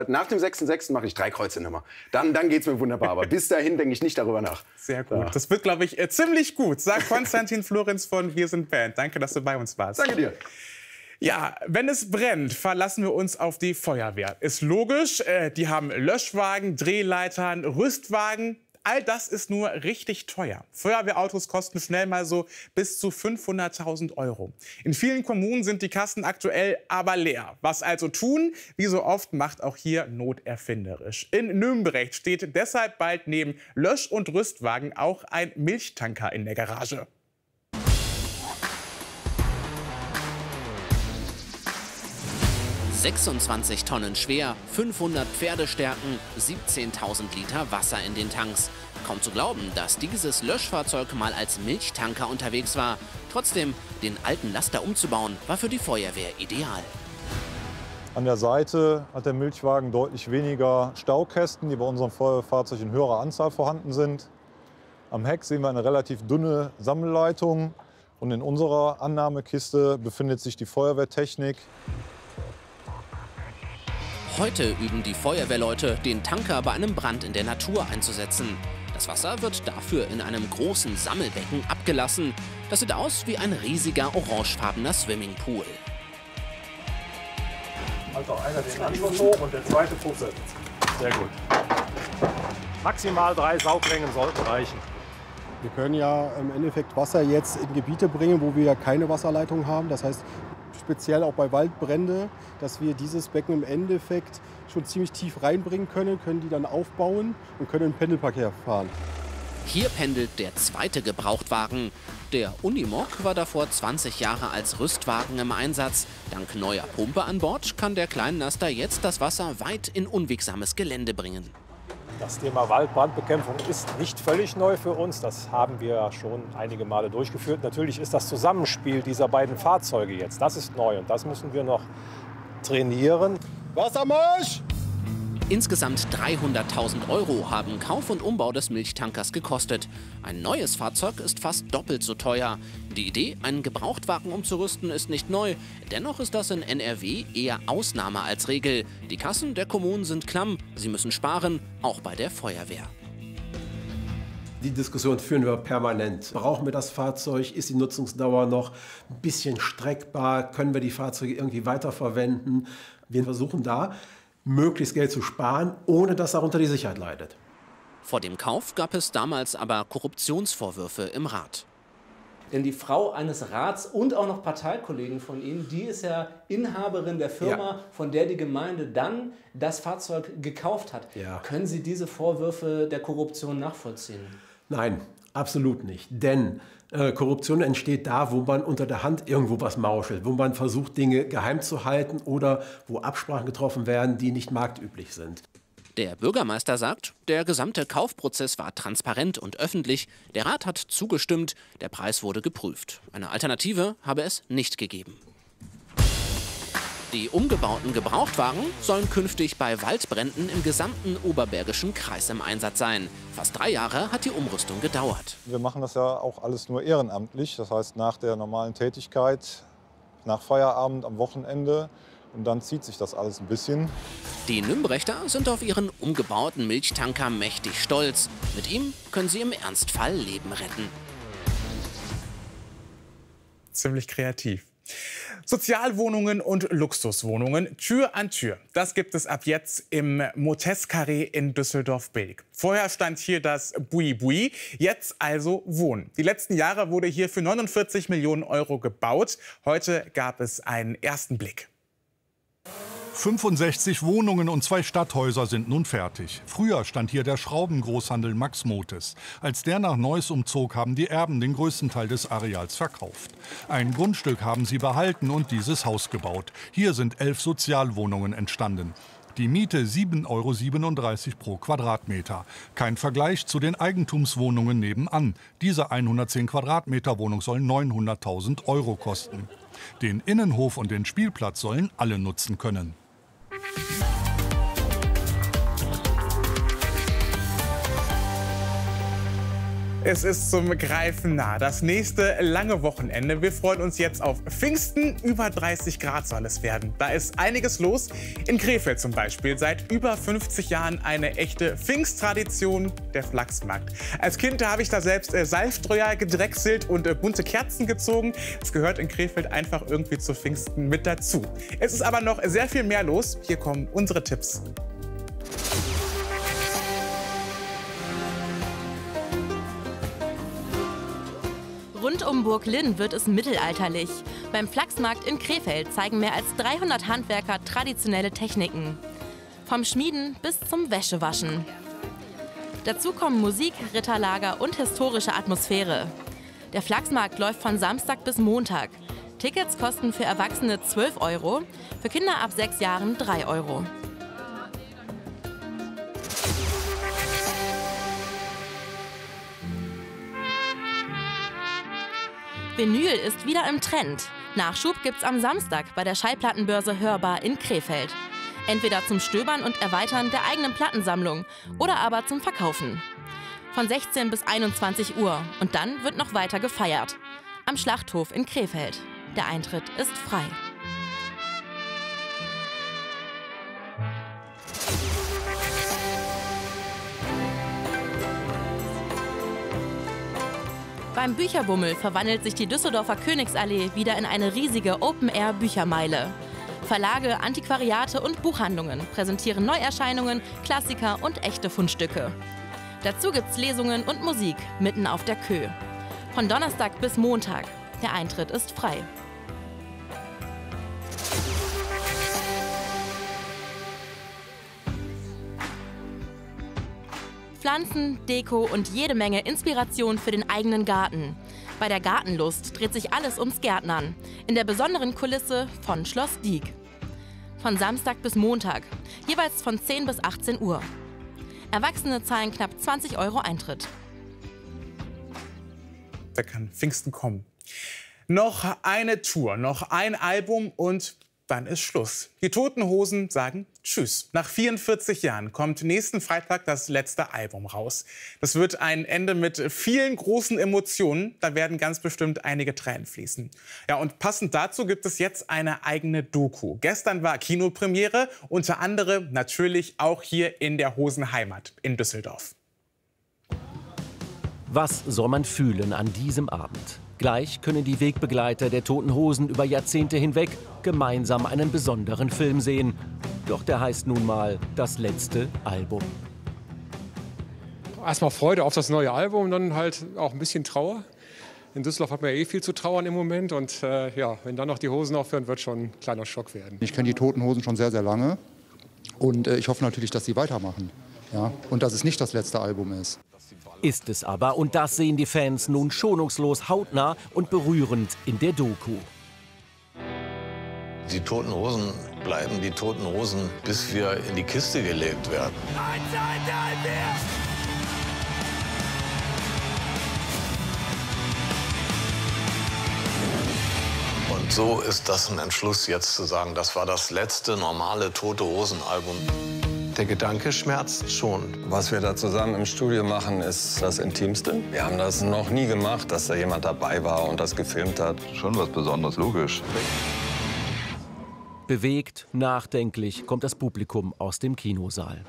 Nach dem 6.6. mache ich 3 Kreuze nimmer. Dann geht's mir wunderbar. Aber bis dahin denke ich nicht darüber nach. Sehr gut. Ja. Das wird, glaube ich, ziemlich gut, sagt Konstantin Florenz von Wir sind Band. Danke, dass du bei uns warst. Danke dir. Ja, wenn es brennt, verlassen wir uns auf die Feuerwehr. Ist logisch, die haben Löschwagen, Drehleitern, Rüstwagen. All das ist nur richtig teuer. Feuerwehrautos kosten schnell mal so bis zu 500.000 €. In vielen Kommunen sind die Kassen aktuell aber leer. Was also tun? Wie so oft macht auch hier Not erfinderisch. In Nürnberg steht deshalb bald neben Lösch- und Rüstwagen auch ein Milchtanker in der Garage. ...26 Tonnen schwer, 500 Pferdestärken, 17.000 Liter Wasser in den Tanks. Kaum zu glauben, dass dieses Löschfahrzeug mal als Milchtanker unterwegs war. Trotzdem, den alten Laster umzubauen, war für die Feuerwehr ideal. An der Seite hat der Milchwagen deutlich weniger Staukästen, die bei unserem Feuerwehrfahrzeug in höherer Anzahl vorhanden sind. Am Heck sehen wir eine relativ dünne Sammelleitung. Und in unserer Annahmekiste befindet sich die Feuerwehrtechnik. Heute üben die Feuerwehrleute, den Tanker bei einem Brand in der Natur einzusetzen. Das Wasser wird dafür in einem großen Sammelbecken abgelassen. Das sieht aus wie ein riesiger orangefarbener Swimmingpool. Also einer den Anschluss hoch und der zweite Fuß. Sehr gut. Maximal 3 Sauglängen sollten reichen. Wir können ja im Endeffekt Wasser jetzt in Gebiete bringen, wo wir keine Wasserleitung haben. Das heißt, speziell auch bei Waldbränden, dass wir dieses Becken im Endeffekt schon ziemlich tief reinbringen können die dann aufbauen und können im Pendelverkehr fahren. Hier pendelt der zweite Gebrauchtwagen. Der Unimog war davor 20 Jahre als Rüstwagen im Einsatz. Dank neuer Pumpe an Bord kann der Kleinlaster jetzt das Wasser weit in unwegsames Gelände bringen. Das Thema Waldbrandbekämpfung ist nicht völlig neu für uns. Das haben wir schon einige Male durchgeführt. Natürlich ist das Zusammenspiel dieser beiden Fahrzeuge jetzt, das ist neu und das müssen wir noch trainieren. Wassermarsch! Insgesamt 300.000 € haben Kauf und Umbau des Milchtankers gekostet. Ein neues Fahrzeug ist fast doppelt so teuer. Die Idee, einen Gebrauchtwagen umzurüsten, ist nicht neu. Dennoch ist das in NRW eher Ausnahme als Regel. Die Kassen der Kommunen sind klamm. Sie müssen sparen, auch bei der Feuerwehr. Die Diskussion führen wir permanent. Brauchen wir das Fahrzeug? Ist die Nutzungsdauer noch ein bisschen streckbar? Können wir die Fahrzeuge irgendwie weiterverwenden? Wir versuchen da, möglichst Geld zu sparen, ohne dass darunter die Sicherheit leidet. Vor dem Kauf gab es damals aber Korruptionsvorwürfe im Rat. Denn die Frau eines Rats und auch noch Parteikollegen von Ihnen, die ist ja Inhaberin der Firma, von der die Gemeinde dann das Fahrzeug gekauft hat. Ja. Können Sie diese Vorwürfe der Korruption nachvollziehen? Nein, absolut nicht. Denn Korruption entsteht da, wo man unter der Hand irgendwo was mauschelt, wo man versucht, Dinge geheim zu halten oder wo Absprachen getroffen werden, die nicht marktüblich sind. Der Bürgermeister sagt, der gesamte Kaufprozess war transparent und öffentlich. Der Rat hat zugestimmt, der Preis wurde geprüft. Eine Alternative habe es nicht gegeben. Die umgebauten Gebrauchtwagen sollen künftig bei Waldbränden im gesamten Oberbergischen Kreis im Einsatz sein. Fast 3 Jahre hat die Umrüstung gedauert. Wir machen das ja auch alles nur ehrenamtlich. Das heißt, nach der normalen Tätigkeit, nach Feierabend, am Wochenende. Und dann zieht sich das alles ein bisschen. Die Nürnberger sind auf ihren umgebauten Milchtanker mächtig stolz. Mit ihm können sie im Ernstfall Leben retten. Ziemlich kreativ. Sozialwohnungen und Luxuswohnungen Tür an Tür. Das gibt es ab jetzt im Motes Carré in Düsseldorf-Bilk. Vorher stand hier das Bui Bui, jetzt also Wohnen. Die letzten Jahre wurde hier für 49 Millionen € gebaut. Heute gab es einen ersten Blick. 65 Wohnungen und 2 Stadthäuser sind nun fertig. Früher stand hier der Schraubengroßhandel Max Motes. Als der nach Neuss umzog, haben die Erben den größten Teil des Areals verkauft. Ein Grundstück haben sie behalten und dieses Haus gebaut. Hier sind 11 Sozialwohnungen entstanden. Die Miete 7,37 € pro Quadratmeter. Kein Vergleich zu den Eigentumswohnungen nebenan. Diese 110 Quadratmeter Wohnung soll 900.000 € kosten. Den Innenhof und den Spielplatz sollen alle nutzen können. Es ist zum Greifen nah. Das nächste lange Wochenende. Wir freuen uns jetzt auf Pfingsten. Über 30 Grad soll es werden. Da ist einiges los. In Krefeld zum Beispiel. Seit über 50 Jahren eine echte Pfingsttradition, der Flachsmarkt. Als Kind habe ich da selbst Salzstreuer gedrechselt und bunte Kerzen gezogen. Es gehört in Krefeld einfach irgendwie zu Pfingsten mit dazu. Es ist aber noch sehr viel mehr los. Hier kommen unsere Tipps. Rund um Burg Linn wird es mittelalterlich. Beim Flachsmarkt in Krefeld zeigen mehr als 300 Handwerker traditionelle Techniken. Vom Schmieden bis zum Wäschewaschen. Dazu kommen Musik, Ritterlager und historische Atmosphäre. Der Flachsmarkt läuft von Samstag bis Montag. Tickets kosten für Erwachsene 12 €, für Kinder ab 6 Jahren 3 €. Vinyl ist wieder im Trend. Nachschub gibt's am Samstag bei der Schallplattenbörse Hörbar in Krefeld. Entweder zum Stöbern und Erweitern der eigenen Plattensammlung oder aber zum Verkaufen. Von 16 bis 21 Uhr und dann wird noch weiter gefeiert. Am Schlachthof in Krefeld. Der Eintritt ist frei. Beim Bücherbummel verwandelt sich die Düsseldorfer Königsallee wieder in eine riesige Open-Air-Büchermeile. Verlage, Antiquariate und Buchhandlungen präsentieren Neuerscheinungen, Klassiker und echte Fundstücke. Dazu gibt's Lesungen und Musik mitten auf der Kö. Von Donnerstag bis Montag. Der Eintritt ist frei. Pflanzen, Deko und jede Menge Inspiration für den eigenen Garten. Bei der Gartenlust dreht sich alles ums Gärtnern. In der besonderen Kulisse von Schloss Diek. Von Samstag bis Montag. Jeweils von 10 bis 18 Uhr. Erwachsene zahlen knapp 20 € Eintritt. Da kann Pfingsten kommen. Noch eine Tour, noch ein Album und dann ist Schluss. Die Toten Hosen sagen Tschüss. Nach 44 Jahren kommt nächsten Freitag das letzte Album raus. Das wird ein Ende mit vielen großen Emotionen. Da werden ganz bestimmt einige Tränen fließen. Ja, und passend dazu gibt es jetzt eine eigene Doku. Gestern war Kinopremiere, unter anderem natürlich auch hier in der Hosenheimat in Düsseldorf. Was soll man fühlen an diesem Abend? Gleich können die Wegbegleiter der Toten Hosen über Jahrzehnte hinweg gemeinsam einen besonderen Film sehen. Doch der heißt nun mal das letzte Album. Erstmal Freude auf das neue Album, dann halt auch ein bisschen Trauer. In Düsseldorf hat man ja eh viel zu trauern im Moment. Und ja, wenn dann noch die Hosen aufhören, wird schon ein kleiner Schock werden. Ich kenne die Toten Hosen schon sehr, sehr lange. Und ich hoffe natürlich, dass sie weitermachen. Ja? Und dass es nicht das letzte Album ist. Ist es aber, und das sehen die Fans nun schonungslos hautnah und berührend in der Doku. Die Toten Hosen bleiben die Toten Hosen, bis wir in die Kiste gelegt werden. 1, 2, 3, 4. Und so ist das ein Entschluss, jetzt zu sagen, das war das letzte normale Tote Hosen-Album. Der Gedanke schmerzt schon. Was wir da zusammen im Studio machen, ist das Intimste. Wir haben das noch nie gemacht, dass da jemand dabei war und das gefilmt hat. Schon was Besonderes, logisch. Bewegt, nachdenklich kommt das Publikum aus dem Kinosaal.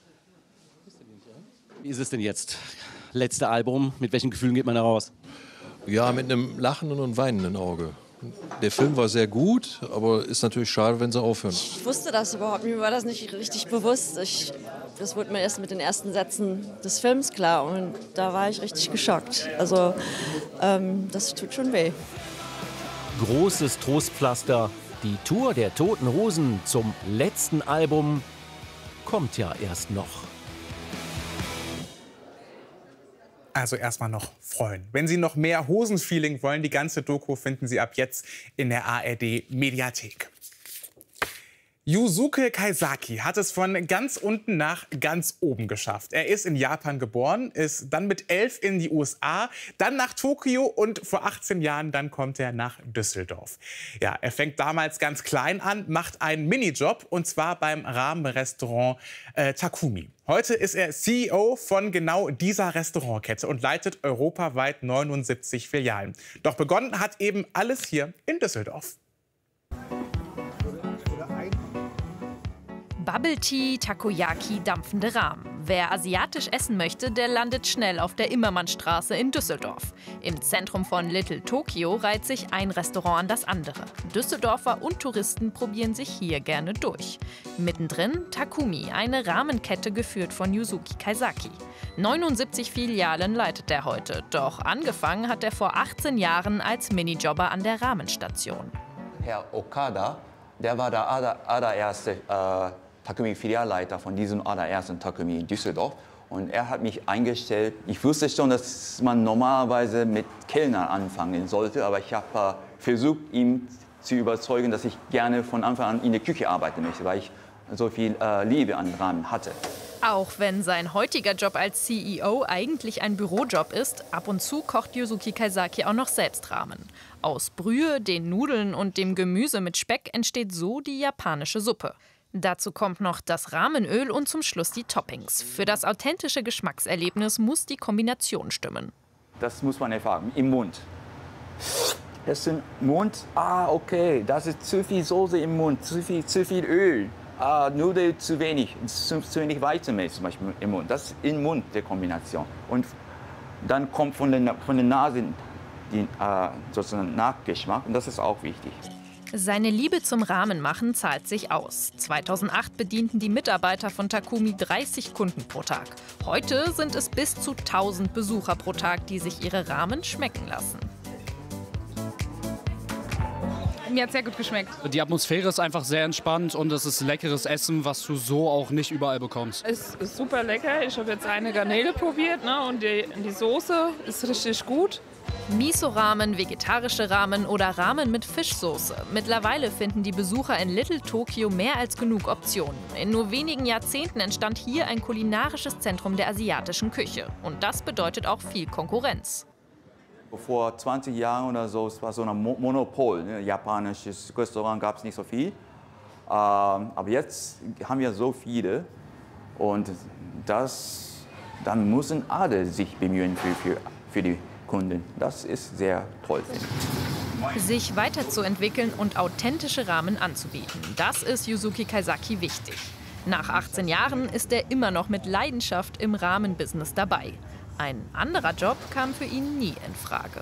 Wie ist es denn jetzt? Letzte Album, mit welchen Gefühlen geht man da raus? Ja, mit einem lachenden und weinenden Auge. Der Film war sehr gut, aber ist natürlich schade, wenn sie aufhören. Ich wusste das überhaupt, mir war das nicht richtig bewusst. Das wurde mir erst mit den ersten Sätzen des Films klar und da war ich richtig geschockt. Also das tut schon weh. Großes Trostpflaster. Die Tour der Toten Hosen zum letzten Album kommt ja erst noch. Also erstmal noch freuen. Wenn Sie noch mehr Hosenfeeling wollen, die ganze Doku finden Sie ab jetzt in der ARD Mediathek. Yusuke Kaisaki hat es von ganz unten nach ganz oben geschafft. Er ist in Japan geboren, ist dann mit 11 in die USA, dann nach Tokio und vor 18 Jahren dann kommt er nach Düsseldorf. Ja, er fängt damals ganz klein an, macht einen Minijob und zwar beim Rahmenrestaurant Takumi. Heute ist er CEO von genau dieser Restaurantkette und leitet europaweit 79 Filialen. Doch begonnen hat eben alles hier in Düsseldorf. Bubble Tea, Takoyaki, dampfende Ramen. Wer asiatisch essen möchte, der landet schnell auf der Immermannstraße in Düsseldorf. Im Zentrum von Little Tokyo reiht sich ein Restaurant an das andere. Düsseldorfer und Touristen probieren sich hier gerne durch. Mittendrin Takumi, eine Ramenkette geführt von Yusuke Kaisaki. 79 Filialen leitet er heute. Doch angefangen hat er vor 18 Jahren als Minijobber an der Ramenstation. Herr Okada, der war der allererste Takumi-Filialleiter von diesem allerersten Takumi in Düsseldorf. Und er hat mich eingestellt. Ich wusste schon, dass man normalerweise mit Kellnern anfangen sollte, aber ich habe versucht, ihn zu überzeugen, dass ich gerne von Anfang an in der Küche arbeiten möchte, weil ich so viel Liebe an Ramen hatte. Auch wenn sein heutiger Job als CEO eigentlich ein Bürojob ist, ab und zu kocht Yusuke Kaisaki auch noch selbst Ramen. Aus Brühe, den Nudeln und dem Gemüse mit Speck entsteht so die japanische Suppe. Dazu kommt noch das Ramenöl und zum Schluss die Toppings. Für das authentische Geschmackserlebnis muss die Kombination stimmen. Das muss man erfahren, im Mund. Das ist im Mund, okay, das ist zu viel Soße im Mund, zu viel Öl. Nudeln zu wenig Weizenmehl zum Beispiel im Mund. Das ist im Mund der Kombination. Und dann kommt von der Nase die sozusagen Nachgeschmack und das ist auch wichtig. Seine Liebe zum Ramenmachen zahlt sich aus. 2008 bedienten die Mitarbeiter von Takumi 30 Kunden pro Tag. Heute sind es bis zu 1000 Besucher pro Tag, die sich ihre Ramen schmecken lassen. Mir hat es sehr gut geschmeckt. Die Atmosphäre ist einfach sehr entspannt und es ist leckeres Essen, was du so auch nicht überall bekommst. Es ist super lecker. Ich habe jetzt eine Garnele probiert, ne, und die Soße ist richtig gut. Miso-Ramen, vegetarische Ramen oder Ramen mit Fischsoße. Mittlerweile finden die Besucher in Little Tokyo mehr als genug Optionen. In nur wenigen Jahrzehnten entstand hier ein kulinarisches Zentrum der asiatischen Küche. Und das bedeutet auch viel Konkurrenz. Vor 20 Jahren oder so, es war so ein Monopol. Ne? Japanisches Restaurant gab es nicht so viel. Aber jetzt haben wir so viele. Und dann müssen alle sich bemühen für die Kunden. Das ist sehr toll, finde ich. Sich weiterzuentwickeln und authentische Ramen anzubieten, das ist Yusuke Kaisaki wichtig. Nach 18 Jahren ist er immer noch mit Leidenschaft im Ramen-Business dabei. Ein anderer Job kam für ihn nie in Frage.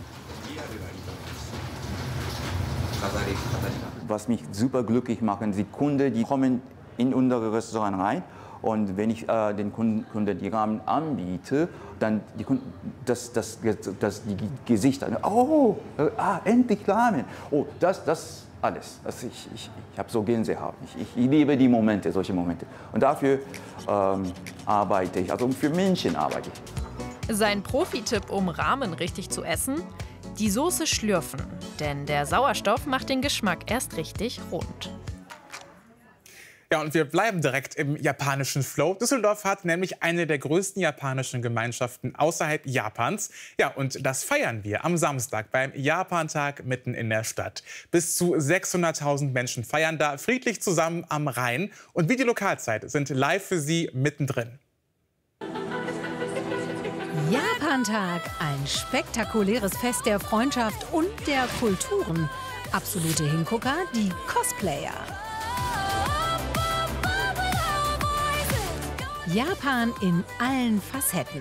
Was mich super glücklich macht, die Kunden, die kommen in unser Restaurant rein. Und wenn ich den Kunden die Ramen anbiete, dann die die Gesichter, endlich Ramen. Oh, das alles. Ich habe so Gänsehaut. Ich liebe die Momente, solche Momente. Und dafür arbeite ich, also für Menschen arbeite ich. Sein Profi-Tipp, um Ramen richtig zu essen? Die Soße schlürfen, denn der Sauerstoff macht den Geschmack erst richtig rund. Ja, und wir bleiben direkt im japanischen Flow. Düsseldorf hat nämlich eine der größten japanischen Gemeinschaften außerhalb Japans. Ja, und das feiern wir am Samstag beim Japantag mitten in der Stadt. Bis zu 600.000 Menschen feiern da friedlich zusammen am Rhein. Und wie die Lokalzeit sind live für Sie mittendrin. Japantag, ein spektakuläres Fest der Freundschaft und der Kulturen. Absolute Hingucker, die Cosplayer. Japan in allen Facetten.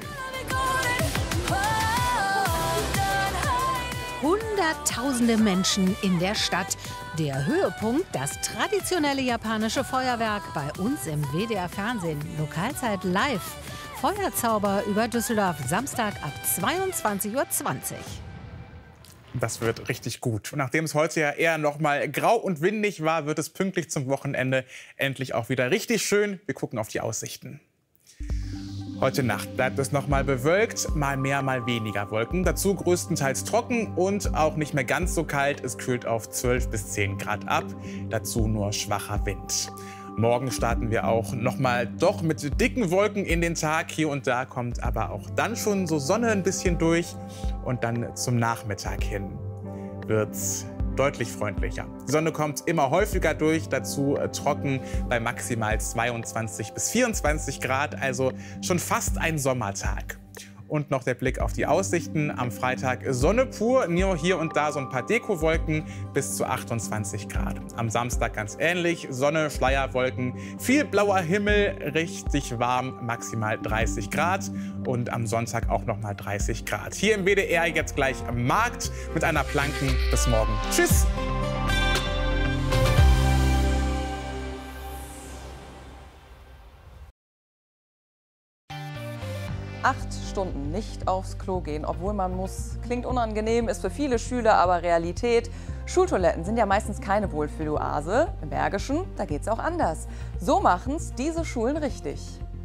Hunderttausende Menschen in der Stadt. Der Höhepunkt, das traditionelle japanische Feuerwerk bei uns im WDR-Fernsehen. Lokalzeit live. Feuerzauber über Düsseldorf, Samstag ab 22:20 Uhr. Das wird richtig gut. Und nachdem es heute ja eher noch mal grau und windig war, wird es pünktlich zum Wochenende endlich auch wieder richtig schön. Wir gucken auf die Aussichten. Heute Nacht bleibt es noch mal bewölkt, mal mehr, mal weniger Wolken. Dazu größtenteils trocken und auch nicht mehr ganz so kalt. Es kühlt auf 12 bis 10 Grad ab. Dazu nur schwacher Wind. Morgen starten wir auch noch mal doch mit dicken Wolken in den Tag. Hier und da kommt aber auch dann schon so Sonne ein bisschen durch. Und dann zum Nachmittag hin wird's deutlich freundlicher. Die Sonne kommt immer häufiger durch, dazu trocken bei maximal 22 bis 24 Grad, also schon fast ein Sommertag. Und noch der Blick auf die Aussichten. Am Freitag Sonne pur, nur hier und da so ein paar Dekowolken bis zu 28 Grad. Am Samstag ganz ähnlich, Sonne, Schleierwolken, viel blauer Himmel, richtig warm, maximal 30 Grad. Und am Sonntag auch noch mal 30 Grad. Hier im WDR jetzt gleich am Markt mit einer Planken. Bis morgen. Tschüss! 8 Stunden nicht aufs Klo gehen, obwohl man muss. Klingt unangenehm, ist für viele Schüler aber Realität. Schultoiletten sind ja meistens keine Wohlfühloase. Im Bergischen, da geht's auch anders. So machen's diese Schulen richtig.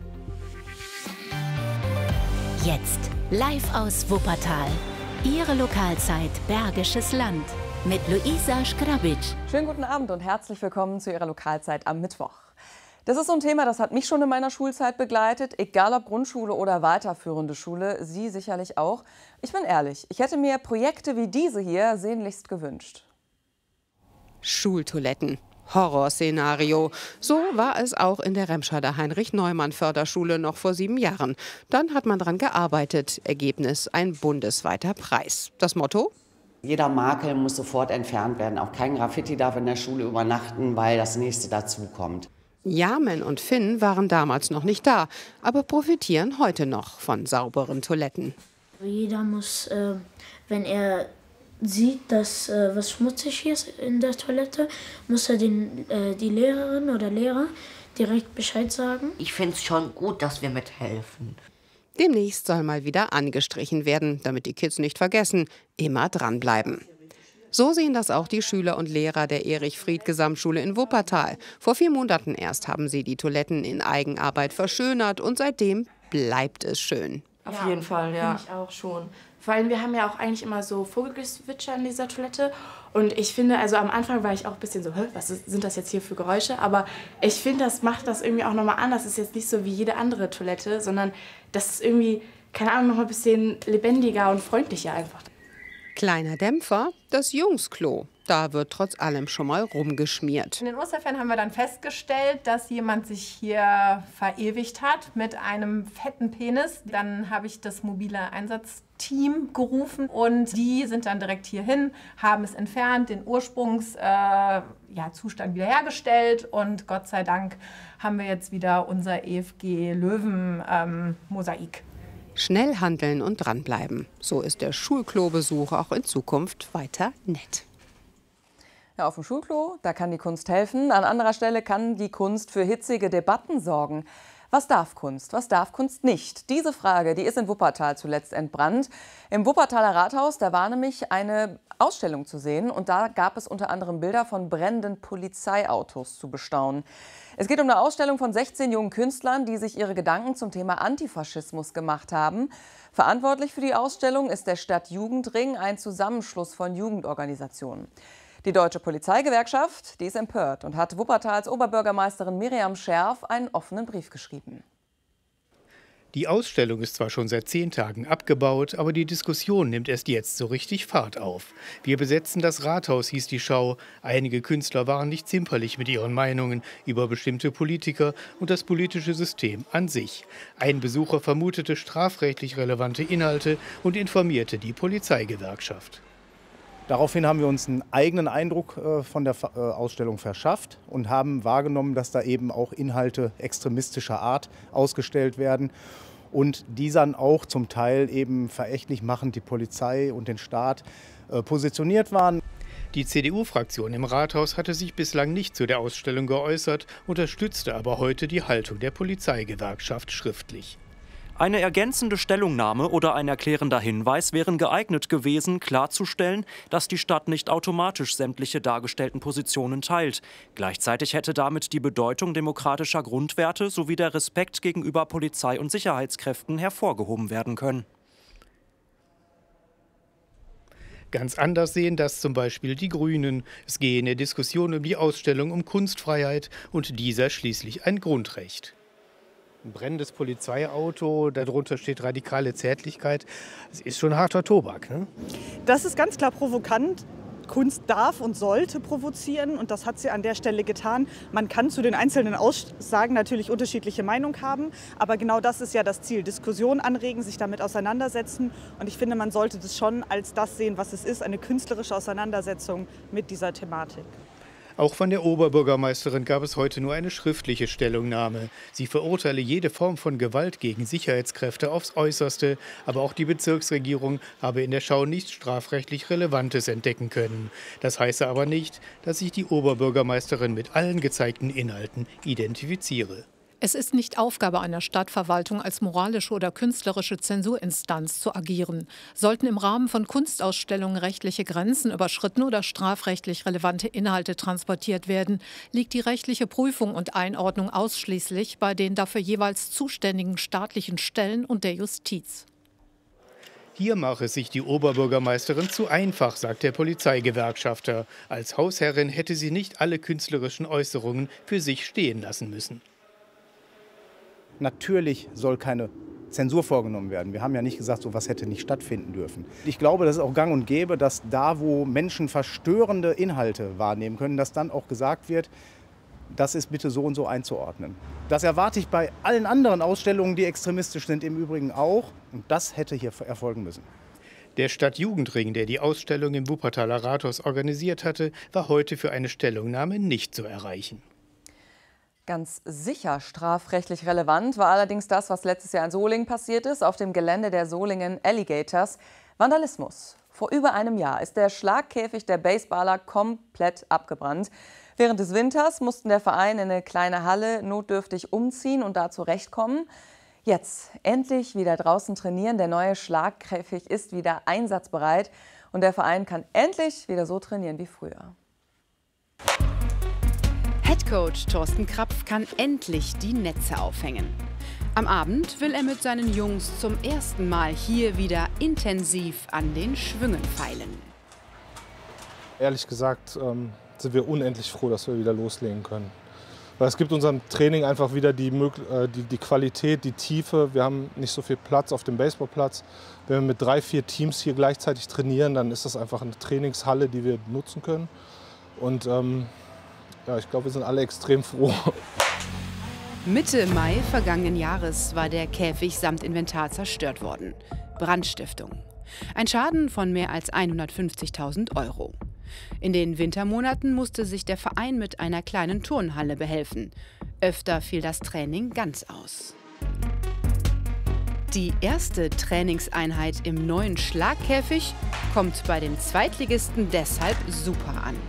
Jetzt live aus Wuppertal. Ihre Lokalzeit Bergisches Land mit Luisa Schgrabic. Schönen guten Abend und herzlich willkommen zu Ihrer Lokalzeit am Mittwoch. Das ist so ein Thema, das hat mich schon in meiner Schulzeit begleitet, egal ob Grundschule oder weiterführende Schule, Sie sicherlich auch. Ich bin ehrlich, ich hätte mir Projekte wie diese hier sehnlichst gewünscht. Schultoiletten. Horrorszenario. So war es auch in der Remscheider Heinrich-Neumann-Förderschule noch vor 7 Jahren. Dann hat man dran gearbeitet. Ergebnis ein bundesweiter Preis. Das Motto? Jeder Makel muss sofort entfernt werden. Auch kein Graffiti darf in der Schule übernachten, weil das nächste dazukommt. Jamen und Finn waren damals noch nicht da, aber profitieren heute noch von sauberen Toiletten. Jeder muss, wenn er sieht, dass was schmutzig hier ist in der Toilette, muss er die Lehrerin oder Lehrer direkt Bescheid sagen. Ich finde es schon gut, dass wir mithelfen. Demnächst soll mal wieder angestrichen werden, damit die Kids nicht vergessen, immer dranbleiben. So sehen das auch die Schüler und Lehrer der Erich-Fried-Gesamtschule in Wuppertal. Vor 4 Monaten erst haben sie die Toiletten in Eigenarbeit verschönert und seitdem bleibt es schön. Auf jeden Fall, ja. Finde ich auch schon. Vor allem, wir haben ja auch eigentlich immer so Vogelgezwitscher in dieser Toilette. Und ich finde, also am Anfang war ich auch ein bisschen so, was sind das jetzt hier für Geräusche? Aber ich finde, das macht das irgendwie auch nochmal anders. Das ist jetzt nicht so wie jede andere Toilette, sondern das ist irgendwie, keine Ahnung, nochmal ein bisschen lebendiger und freundlicher einfach. Kleiner Dämpfer, das Jungsklo. Da wird trotz allem schon mal rumgeschmiert. In den Osterferien haben wir dann festgestellt, dass jemand sich hier verewigt hat mit einem fetten Penis. Dann habe ich das mobile Einsatzteam gerufen und die sind dann direkt hierhin, haben es entfernt, den Ursprungszustand wiederhergestellt und Gott sei Dank haben wir jetzt wieder unser EFG-Löwen-Mosaik. Schnell handeln und dranbleiben. So ist der Schulklobesuch auch in Zukunft weiter nett. Ja, auf dem Schulklo, da kann die Kunst helfen. An anderer Stelle kann die Kunst für hitzige Debatten sorgen. Was darf Kunst nicht? Diese Frage, die ist in Wuppertal zuletzt entbrannt. Im Wuppertaler Rathaus, da war nämlich eine Ausstellung zu sehen. Und da gab es unter anderem Bilder von brennenden Polizeiautos zu bestaunen. Es geht um eine Ausstellung von 16 jungen Künstlern, die sich ihre Gedanken zum Thema Antifaschismus gemacht haben. Verantwortlich für die Ausstellung ist der Stadtjugendring, ein Zusammenschluss von Jugendorganisationen. Die Deutsche Polizeigewerkschaft, die ist empört und hat Wuppertals Oberbürgermeisterin Miriam Scherf einen offenen Brief geschrieben. Die Ausstellung ist zwar schon seit 10 Tagen abgebaut, aber die Diskussion nimmt erst jetzt so richtig Fahrt auf. Wir besetzen das Rathaus, hieß die Schau. Einige Künstler waren nicht zimperlich mit ihren Meinungen über bestimmte Politiker und das politische System an sich. Ein Besucher vermutete strafrechtlich relevante Inhalte und informierte die Polizeigewerkschaft. Daraufhin haben wir uns einen eigenen Eindruck von der Ausstellung verschafft und haben wahrgenommen, dass da eben auch Inhalte extremistischer Art ausgestellt werden und die dann auch zum Teil eben verächtlich machend die Polizei und den Staat positioniert waren. Die CDU-Fraktion im Rathaus hatte sich bislang nicht zu der Ausstellung geäußert, unterstützte aber heute die Haltung der Polizeigewerkschaft schriftlich. Eine ergänzende Stellungnahme oder ein erklärender Hinweis wären geeignet gewesen, klarzustellen, dass die Stadt nicht automatisch sämtliche dargestellten Positionen teilt. Gleichzeitig hätte damit die Bedeutung demokratischer Grundwerte sowie der Respekt gegenüber Polizei und Sicherheitskräften hervorgehoben werden können. Ganz anders sehen das zum Beispiel die Grünen. Es gehe in der Diskussion um die Ausstellung um Kunstfreiheit und dieser schließlich ein Grundrecht. Ein brennendes Polizeiauto, darunter steht radikale Zärtlichkeit. Das ist schon harter Tobak, ne? Das ist ganz klar provokant. Kunst darf und sollte provozieren und das hat sie an der Stelle getan. Man kann zu den einzelnen Aussagen natürlich unterschiedliche Meinung haben, aber genau das ist ja das Ziel. Diskussion anregen, sich damit auseinandersetzen und ich finde, man sollte das schon als das sehen, was es ist, eine künstlerische Auseinandersetzung mit dieser Thematik. Auch von der Oberbürgermeisterin gab es heute nur eine schriftliche Stellungnahme. Sie verurteile jede Form von Gewalt gegen Sicherheitskräfte aufs Äußerste, aber auch die Bezirksregierung habe in der Schau nichts strafrechtlich Relevantes entdecken können. Das heiße aber nicht, dass sich die Oberbürgermeisterin mit allen gezeigten Inhalten identifiziere. Es ist nicht Aufgabe einer Stadtverwaltung, als moralische oder künstlerische Zensurinstanz zu agieren. Sollten im Rahmen von Kunstausstellungen rechtliche Grenzen überschritten oder strafrechtlich relevante Inhalte transportiert werden, liegt die rechtliche Prüfung und Einordnung ausschließlich bei den dafür jeweils zuständigen staatlichen Stellen und der Justiz. Hier mache sich die Oberbürgermeisterin zu einfach, sagt der Polizeigewerkschafter. Als Hausherrin hätte sie nicht alle künstlerischen Äußerungen für sich stehen lassen müssen. Natürlich soll keine Zensur vorgenommen werden. Wir haben ja nicht gesagt, sowas hätte nicht stattfinden dürfen. Ich glaube, das ist auch gang und gäbe, dass da, wo Menschen verstörende Inhalte wahrnehmen können, dass dann auch gesagt wird, das ist bitte so und so einzuordnen. Das erwarte ich bei allen anderen Ausstellungen, die extremistisch sind, im Übrigen auch. Und das hätte hier erfolgen müssen. Der Stadtjugendring, der die Ausstellung im Wuppertaler Rathaus organisiert hatte, war heute für eine Stellungnahme nicht zu erreichen. Ganz sicher strafrechtlich relevant war allerdings das, was letztes Jahr in Solingen passiert ist, auf dem Gelände der Solingen Alligators. Vandalismus. Vor über einem Jahr ist der Schlagkäfig der Baseballer komplett abgebrannt. Während des Winters mussten der Verein in eine kleine Halle notdürftig umziehen und da zurechtkommen. Jetzt endlich wieder draußen trainieren. Der neue Schlagkäfig ist wieder einsatzbereit und der Verein kann endlich wieder so trainieren wie früher. Headcoach Thorsten Krapf kann endlich die Netze aufhängen. Am Abend will er mit seinen Jungs zum ersten Mal hier wieder intensiv an den Schwüngen feilen. Ehrlich gesagt sind wir unendlich froh, dass wir wieder loslegen können. Weil es gibt unserem Training einfach wieder die Qualität, die Tiefe. Wir haben nicht so viel Platz auf dem Baseballplatz. Wenn wir mit 3, 4 Teams hier gleichzeitig trainieren, dann ist das einfach eine Trainingshalle, die wir nutzen können. Und ja, ich glaube, wir sind alle extrem froh. Mitte Mai vergangenen Jahres war der Käfig samt Inventar zerstört worden. Brandstiftung. Ein Schaden von mehr als 150.000 €. In den Wintermonaten musste sich der Verein mit einer kleinen Turnhalle behelfen. Öfter fiel das Training ganz aus. Die erste Trainingseinheit im neuen Schlagkäfig kommt bei dem Zweitligisten deshalb super an.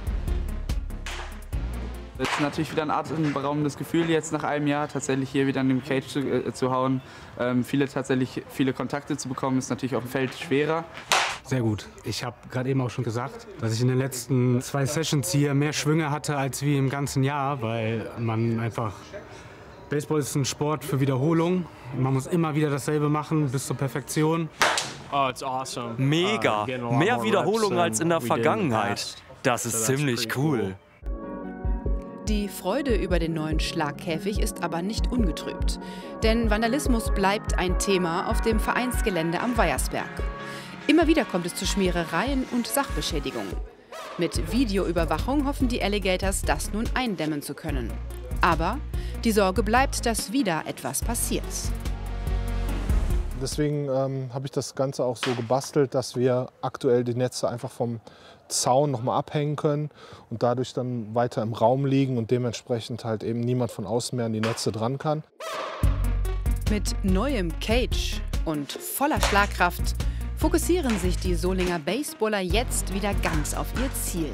Es ist natürlich wieder ein atemberaubendes Gefühl, jetzt nach einem Jahr tatsächlich hier wieder in dem Cage zu hauen. Viele Kontakte zu bekommen, ist natürlich auf dem Feld schwerer. Sehr gut. Ich habe gerade eben auch schon gesagt, dass ich in den letzten 2 Sessions hier mehr Schwünge hatte als wie im ganzen Jahr, weil man einfach... Baseball ist ein Sport für Wiederholung. Man muss immer wieder dasselbe machen bis zur Perfektion. Oh, it's awesome. Mega. Mehr Wiederholung als in der Vergangenheit. Das ist ziemlich cool. Die Freude über den neuen Schlagkäfig ist aber nicht ungetrübt. Denn Vandalismus bleibt ein Thema auf dem Vereinsgelände am Weiersberg. Immer wieder kommt es zu Schmierereien und Sachbeschädigungen. Mit Videoüberwachung hoffen die Alligators, das nun eindämmen zu können. Aber die Sorge bleibt, dass wieder etwas passiert. Deswegen habe ich das Ganze auch so gebastelt, dass wir aktuell die Netze einfach vom Zaun noch mal abhängen können und dadurch dann weiter im Raum liegen und dementsprechend halt eben niemand von außen mehr an die Netze dran kann. Mit neuem Cage und voller Schlagkraft fokussieren sich die Solinger Baseballer jetzt wieder ganz auf ihr Ziel.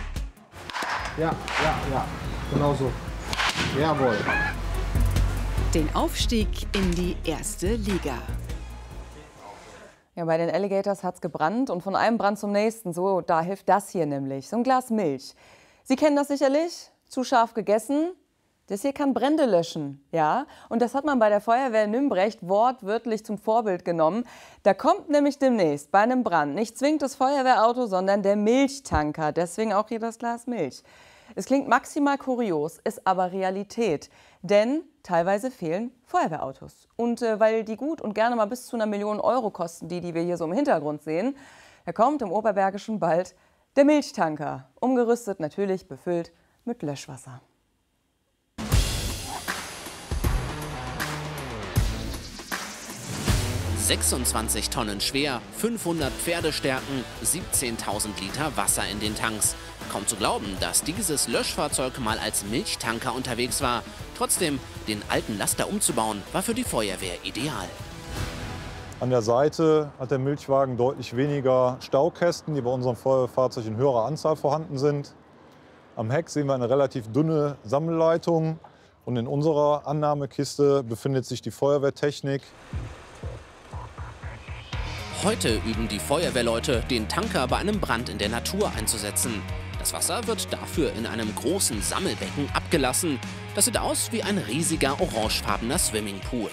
Ja, genau so. Jawohl. den Aufstieg in die erste Liga. Ja, bei den Alligators hat es gebrannt und von einem Brand zum nächsten. So, da hilft das hier nämlich, so ein Glas Milch. Sie kennen das sicherlich, zu scharf gegessen. Das hier kann Brände löschen, ja. Und das hat man bei der Feuerwehr in Nümbrecht wortwörtlich zum Vorbild genommen. Da kommt nämlich demnächst bei einem Brand nicht zwingend das Feuerwehrauto, sondern der Milchtanker. Deswegen auch hier das Glas Milch. Es klingt maximal kurios, ist aber Realität. Denn teilweise fehlen Feuerwehrautos. Und weil die gut und gerne mal bis zu 1 Million Euro kosten, die wir hier so im Hintergrund sehen, da kommt im Oberbergischen bald der Milchtanker. Umgerüstet, natürlich befüllt mit Löschwasser. 26 Tonnen schwer, 500 Pferdestärken, 17.000 Liter Wasser in den Tanks. Kaum zu glauben, dass dieses Löschfahrzeug mal als Milchtanker unterwegs war. Trotzdem, den alten Laster umzubauen, war für die Feuerwehr ideal. An der Seite hat der Milchwagen deutlich weniger Staukästen, die bei unserem Feuerwehrfahrzeug in höherer Anzahl vorhanden sind. Am Heck sehen wir eine relativ dünne Sammelleitung. Und in unserer Annahmekiste befindet sich die Feuerwehrtechnik. Heute üben die Feuerwehrleute, den Tanker bei einem Brand in der Natur einzusetzen. Das Wasser wird dafür in einem großen Sammelbecken abgelassen. Das sieht aus wie ein riesiger orangefarbener Swimmingpool.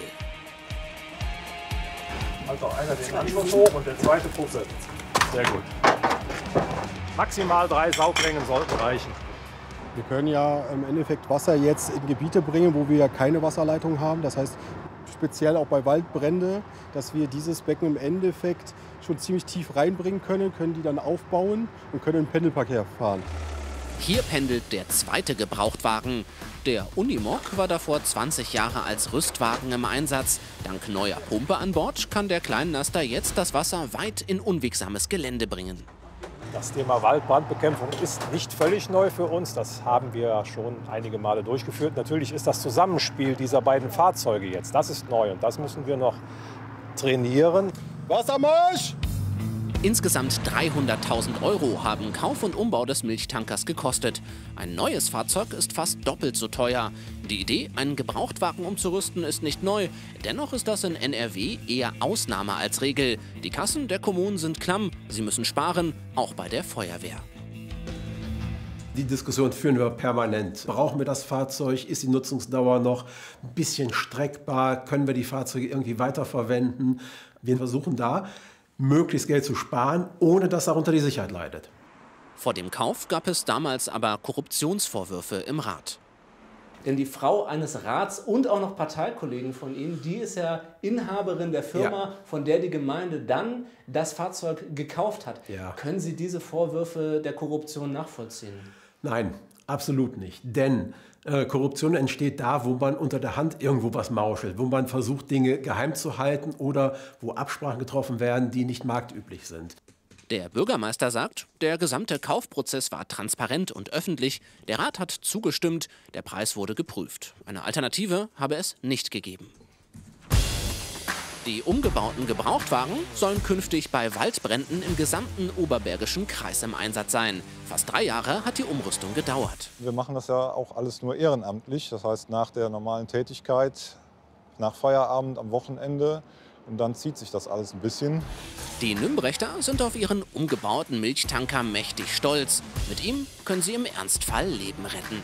Also einer den Anschluss hoch und der zweite Fuß. Sehr gut. Maximal 3 Sauglängen sollten reichen. Wir können ja im Endeffekt Wasser jetzt in Gebiete bringen, wo wir ja keine Wasserleitung haben. Das heißt, speziell auch bei Waldbränden, dass wir dieses Becken im Endeffekt schon ziemlich tief reinbringen können, können die dann aufbauen und können im Pendelverkehr fahren. Hier pendelt der zweite Gebrauchtwagen. Der Unimog war davor 20 Jahre als Rüstwagen im Einsatz. Dank neuer Pumpe an Bord kann der Kleinlaster jetzt das Wasser weit in unwegsames Gelände bringen. Das Thema Waldbrandbekämpfung ist nicht völlig neu für uns. Das haben wir schon einige Male durchgeführt. Natürlich ist das Zusammenspiel dieser beiden Fahrzeuge jetzt, das ist neu und das müssen wir noch trainieren. Wassermarsch! Insgesamt 300.000 € haben Kauf und Umbau des Milchtankers gekostet. Ein neues Fahrzeug ist fast doppelt so teuer. Die Idee, einen Gebrauchtwagen umzurüsten, ist nicht neu. Dennoch ist das in NRW eher Ausnahme als Regel. Die Kassen der Kommunen sind klamm. Sie müssen sparen, auch bei der Feuerwehr. Die Diskussion führen wir permanent. Brauchen wir das Fahrzeug? Ist die Nutzungsdauer noch ein bisschen streckbar? Können wir die Fahrzeuge irgendwie weiterverwenden? Wir versuchen da, möglichst Geld zu sparen, ohne dass darunter die Sicherheit leidet. Vor dem Kauf gab es damals aber Korruptionsvorwürfe im Rat. Denn die Frau eines Rats und auch noch Parteikollegen von Ihnen, die ist ja Inhaberin der Firma, von der die Gemeinde dann das Fahrzeug gekauft hat. Ja. Können Sie diese Vorwürfe der Korruption nachvollziehen? Nein, absolut nicht. Denn Korruption entsteht da, wo man unter der Hand irgendwo was mauschelt, wo man versucht, Dinge geheim zu halten oder wo Absprachen getroffen werden, die nicht marktüblich sind. Der Bürgermeister sagt, der gesamte Kaufprozess war transparent und öffentlich. Der Rat hat zugestimmt, der Preis wurde geprüft. Eine Alternative habe es nicht gegeben. Die umgebauten Gebrauchtwagen sollen künftig bei Waldbränden im gesamten Oberbergischen Kreis im Einsatz sein. Fast 3 Jahre hat die Umrüstung gedauert. Wir machen das ja auch alles nur ehrenamtlich, das heißt nach der normalen Tätigkeit, nach Feierabend, am Wochenende. Und dann zieht sich das alles ein bisschen. Die Nümbrechter sind auf ihren umgebauten Milchtanker mächtig stolz. Mit ihm können sie im Ernstfall Leben retten.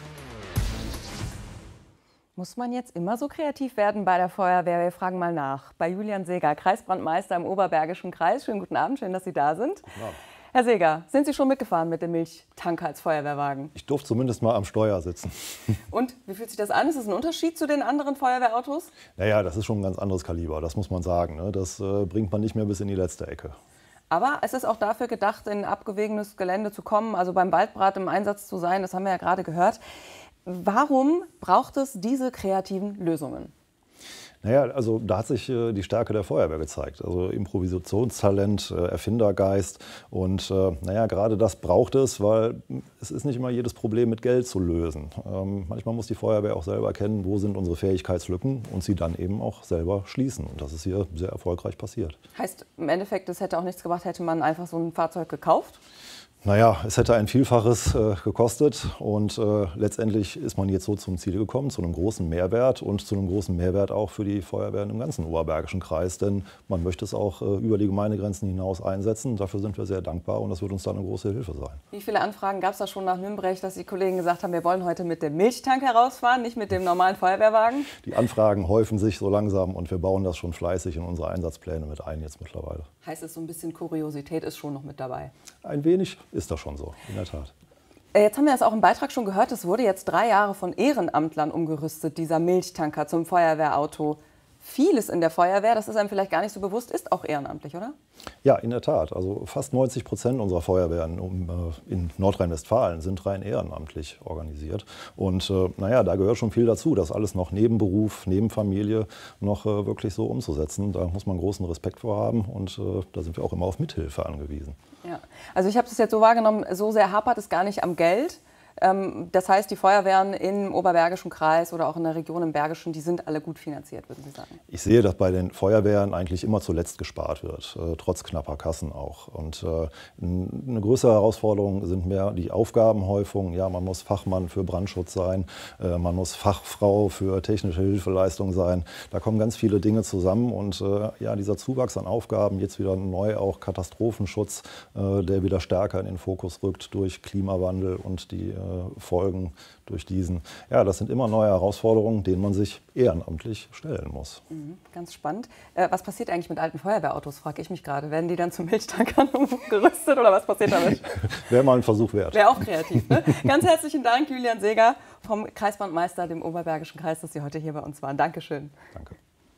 Muss man jetzt immer so kreativ werden bei der Feuerwehr? Wir fragen mal nach. Bei Julian Seeger, Kreisbrandmeister im Oberbergischen Kreis. Schönen guten Abend, schön, dass Sie da sind. Herr Seeger, sind Sie schon mitgefahren mit dem Milchtanker als Feuerwehrwagen? Ich durfte zumindest mal am Steuer sitzen. Und wie fühlt sich das an? Ist das ein Unterschied zu den anderen Feuerwehrautos? Naja, das ist schon ein ganz anderes Kaliber, das muss man sagen. Das bringt man nicht mehr bis in die letzte Ecke. Aber es ist auch dafür gedacht, in abgewegenes Gelände zu kommen, also beim Waldbrand im Einsatz zu sein. Das haben wir ja gerade gehört. Warum braucht es diese kreativen Lösungen? Naja, also da hat sich die Stärke der Feuerwehr gezeigt. Also Improvisationstalent, Erfindergeist. Und naja, gerade das braucht es, weil es ist nicht immer jedes Problem mit Geld zu lösen. Manchmal muss die Feuerwehr auch selber erkennen, wo sind unsere Fähigkeitslücken und sie dann eben auch selber schließen. Und das ist hier sehr erfolgreich passiert. Heißt im Endeffekt, es hätte auch nichts gebracht, hätte man einfach so ein Fahrzeug gekauft? Naja, es hätte ein Vielfaches gekostet und letztendlich ist man jetzt so zum Ziel gekommen, zu einem großen Mehrwert und zu einem großen Mehrwert auch für die Feuerwehren im ganzen Oberbergischen Kreis, denn man möchte es auch über die Gemeindegrenzen hinaus einsetzen. Dafür sind wir sehr dankbar und das wird uns dann eine große Hilfe sein. Wie viele Anfragen gab es da schon nach Nümbrecht, dass die Kollegen gesagt haben, wir wollen heute mit dem Milchtank herausfahren, nicht mit dem normalen Feuerwehrwagen? Die Anfragen häufen sich so langsam und wir bauen das schon fleißig in unsere Einsatzpläne mit ein jetzt mittlerweile. Heißt es, so ein bisschen Kuriosität ist schon noch mit dabei? Ein wenig ist das schon so, in der Tat. Jetzt haben wir das auch im Beitrag schon gehört, es wurde jetzt 3 Jahre von Ehrenamtlern umgerüstet, dieser Milchtanker zum Feuerwehrauto. Vieles in der Feuerwehr, das ist einem vielleicht gar nicht so bewusst, ist auch ehrenamtlich, oder? Ja, in der Tat. Also fast 90% unserer Feuerwehren in Nordrhein-Westfalen sind rein ehrenamtlich organisiert. Und naja, da gehört schon viel dazu, das alles noch neben Beruf, neben Familie noch wirklich so umzusetzen. Da muss man großen Respekt vor haben und da sind wir auch immer auf Mithilfe angewiesen. Ja. Also ich habe es jetzt so wahrgenommen, so sehr hapert es gar nicht am Geld. Das heißt, die Feuerwehren im Oberbergischen Kreis oder auch in der Region im Bergischen, die sind alle gut finanziert, würden Sie sagen? Ich sehe, dass bei den Feuerwehren eigentlich immer zuletzt gespart wird, trotz knapper Kassen auch. Und eine größere Herausforderung sind mehr die Aufgabenhäufung. Ja, man muss Fachmann für Brandschutz sein, man muss Fachfrau für technische Hilfeleistung sein. Da kommen ganz viele Dinge zusammen und ja, dieser Zuwachs an Aufgaben, jetzt wieder neu auch Katastrophenschutz, der wieder stärker in den Fokus rückt durch Klimawandel und die Folgen durch diesen. Ja, das sind immer neue Herausforderungen, denen man sich ehrenamtlich stellen muss. Ganz spannend. Was passiert eigentlich mit alten Feuerwehrautos, frage ich mich gerade. Werden die dann zu Milchtankern umgerüstet oder was passiert damit? Wäre mal ein Versuch wert. Wäre auch kreativ. Ne? Ganz herzlichen Dank, Julian Seeger vom Kreisbandmeister, dem Oberbergischen Kreis, dass Sie heute hier bei uns waren. Dankeschön. Danke.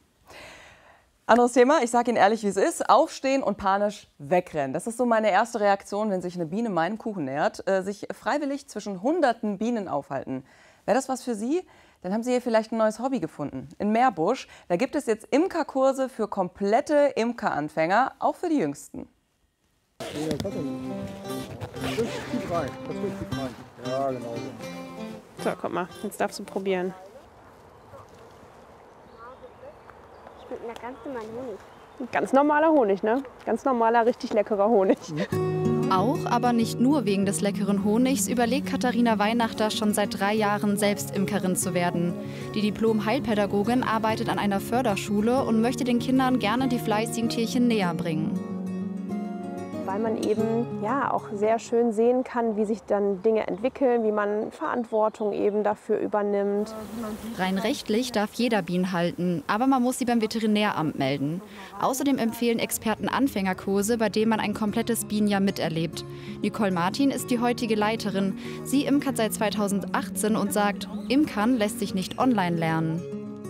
Anderes Thema, ich sage Ihnen ehrlich, wie es ist. Aufstehen und panisch wegrennen. Das ist so meine erste Reaktion, wenn sich eine Biene meinem Kuchen nähert. Sich freiwillig zwischen hunderten Bienen aufhalten. Wäre das was für Sie? Dann haben Sie hier vielleicht ein neues Hobby gefunden. In Meerbusch, da gibt es jetzt Imkerkurse für komplette Imkeranfänger, auch für die Jüngsten. Ja, genau. So, guck mal, jetzt darfst du probieren. Ganz normaler Honig. Ganz normaler Honig, ne? Ganz normaler, richtig leckerer Honig. Auch, aber nicht nur wegen des leckeren Honigs, überlegt Katharina Weihnachter schon seit 3 Jahren selbst Imkerin zu werden. Die Diplom-Heilpädagogin arbeitet an einer Förderschule und möchte den Kindern gerne die fleißigen Tierchen näher bringen. Weil man eben ja auch sehr schön sehen kann, wie sich dann Dinge entwickeln, wie man Verantwortung eben dafür übernimmt. Rein rechtlich darf jeder Bienen halten, aber man muss sie beim Veterinäramt melden. Außerdem empfehlen Experten Anfängerkurse, bei denen man ein komplettes Bienenjahr miterlebt. Nicole Martin ist die heutige Leiterin. Sie imkert seit 2018 und sagt, Imkern lässt sich nicht online lernen.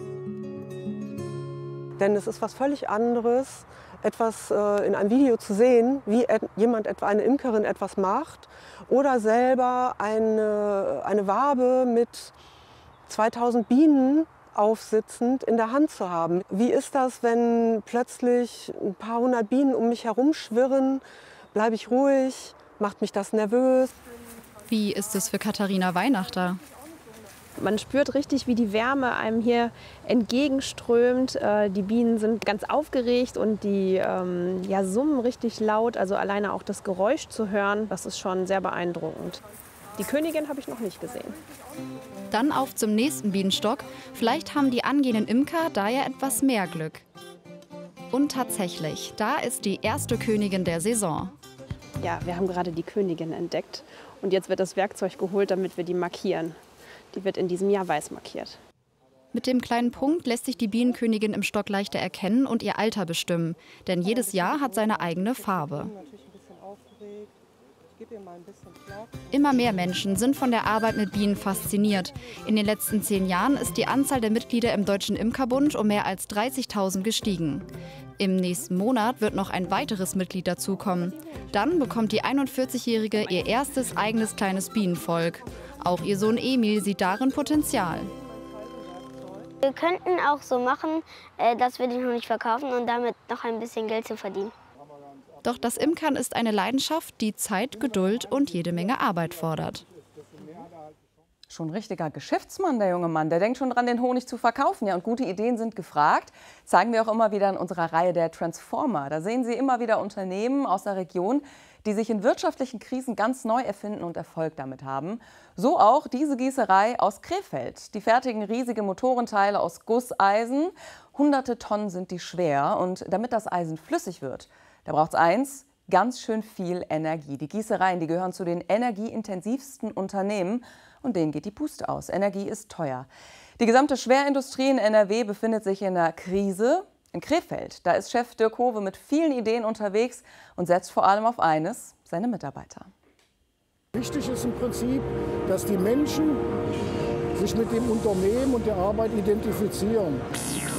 Denn es ist was völlig anderes, etwas in einem Video zu sehen, wie jemand, etwa eine Imkerin, etwas macht oder selber eine Wabe mit 2000 Bienen aufsitzend in der Hand zu haben. Wie ist das, wenn plötzlich ein paar hundert Bienen um mich herum schwirren? Bleibe ich ruhig? Macht mich das nervös? Wie ist es für Katharina Weihnachter? Man spürt richtig, wie die Wärme einem hier entgegenströmt. Die Bienen sind ganz aufgeregt und die ja, summen richtig laut. Also alleine auch das Geräusch zu hören, das ist schon sehr beeindruckend. Die Königin habe ich noch nicht gesehen. Dann auf zum nächsten Bienenstock. Vielleicht haben die angehenden Imker da ja etwas mehr Glück. Und tatsächlich, da ist die erste Königin der Saison. Ja, wir haben gerade die Königin entdeckt. Und jetzt wird das Werkzeug geholt, damit wir die markieren. Die wird in diesem Jahr weiß markiert. Mit dem kleinen Punkt lässt sich die Bienenkönigin im Stock leichter erkennen und ihr Alter bestimmen. Denn jedes Jahr hat seine eigene Farbe. Immer mehr Menschen sind von der Arbeit mit Bienen fasziniert. In den letzten 10 Jahren ist die Anzahl der Mitglieder im Deutschen Imkerbund um mehr als 30.000 gestiegen. Im nächsten Monat wird noch ein weiteres Mitglied dazukommen. Dann bekommt die 41-Jährige ihr erstes eigenes kleines Bienenvolk. Auch ihr Sohn Emil sieht darin Potenzial. Wir könnten auch so machen, dass wir den Honig verkaufen und damit noch ein bisschen Geld zu verdienen. Doch das Imkern ist eine Leidenschaft, die Zeit, Geduld und jede Menge Arbeit fordert. Schon ein richtiger Geschäftsmann, der junge Mann. Der denkt schon dran, den Honig zu verkaufen. Ja, und gute Ideen sind gefragt. Zeigen wir auch immer wieder in unserer Reihe der Transformer. Da sehen Sie immer wieder Unternehmen aus der Region, die sich in wirtschaftlichen Krisen ganz neu erfinden und Erfolg damit haben. So auch diese Gießerei aus Krefeld. Die fertigen riesige Motorenteile aus Gusseisen. Hunderte Tonnen sind die schwer. Und damit das Eisen flüssig wird, da braucht es eins: ganz schön viel Energie. Die Gießereien, die gehören zu den energieintensivsten Unternehmen. Und denen geht die Puste aus. Energie ist teuer. Die gesamte Schwerindustrie in NRW befindet sich in einer Krise. In Krefeld, da ist Chef Dirk Howe mit vielen Ideen unterwegs und setzt vor allem auf eines: seine Mitarbeiter. Wichtig ist im Prinzip, dass die Menschen sich mit dem Unternehmen und der Arbeit identifizieren.